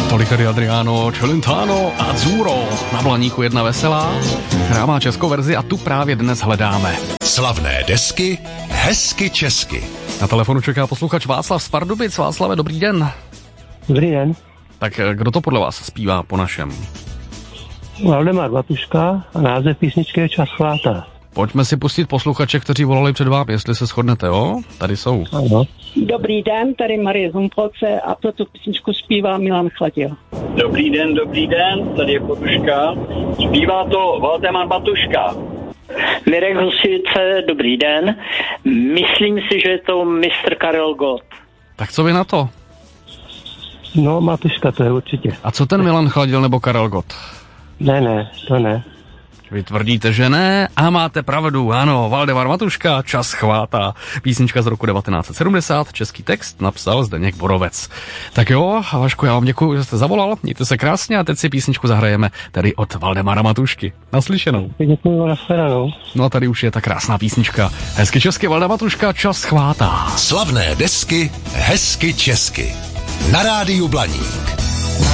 Tolik tady Adriano Celentano a Azzurro. Na Blaníku jedna veselá, která má českou verzi a tu právě dnes hledáme. Slavné desky, hezky česky. Na telefonu čeká posluchač Václav z Pardubic. Václave, dobrý den. Dobrý den. Tak kdo to podle vás zpívá po našem? Valdemar Batuška a název písničky je Čas chvátá. Pojďme si pustit posluchače, kteří volali před vámi, jestli se shodnete, jo? Tady jsou. Ano. Dobrý den, tady Marie Zumpolce a tuto písničku zpívá Milan Chladil. Dobrý den, tady je Potuška. Zpívá to Valdemar Batuška. Mirek Husice, dobrý den. Myslím si, že je to Mr. Karel Gott. Tak co vy na to? No, Matuška, to je určitě. A co ten Milan Chladil nebo Karel Gott? Ne, to ne. Vy tvrdíte, že ne a máte pravdu, ano, Valdemar Matuška, Čas chvátá. Písnička z roku 1970, český text napsal Zdeněk Borovec. Tak jo, Vašku, já vám děkuji, že jste zavolal, mějte se krásně a teď si písničku zahrajeme tady od Valdemara Matušky. Naslyšenou. Děkuji, nashledanou. No a tady už je ta krásná písnička. Hezky česky, Valdemar Matuška, Čas chvátá. Slavné desky, hezky česky. Na rádiu Blaník.